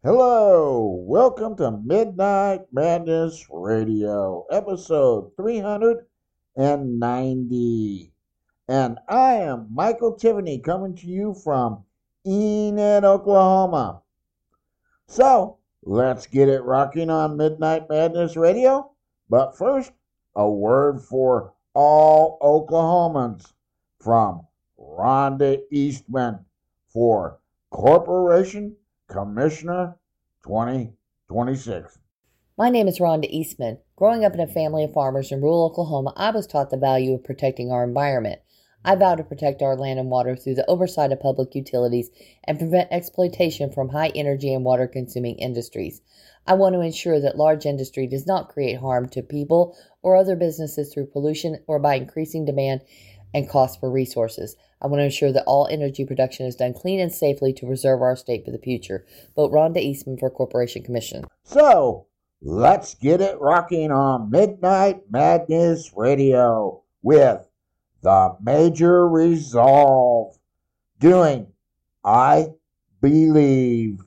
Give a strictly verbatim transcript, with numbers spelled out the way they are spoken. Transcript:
Hello, welcome to Midnight Madness Radio, episode three hundred ninety. And I am Michael Tiffany coming to you from Enid, Oklahoma. So, let's get it rocking on Midnight Madness Radio. But first, a word for all Oklahomans from Rhonda Eastman for Corporation Commissioner twenty twenty-six. My name is Rhonda Eastman. Growing up in a family of farmers in rural Oklahoma, I was taught the value of protecting our environment. I vow to protect our land and water through the oversight of public utilities and prevent exploitation from high energy and water consuming industries. I want to ensure that large industry does not create harm to people or other businesses through pollution or by increasing demand and cost for resources. I want to ensure that all energy production is done clean and safely to preserve our state for the future. Vote Rhonda Eastman for Corporation Commission. So, let's get it rocking on Midnight Madness Radio with the Major Resolve doing I Believe.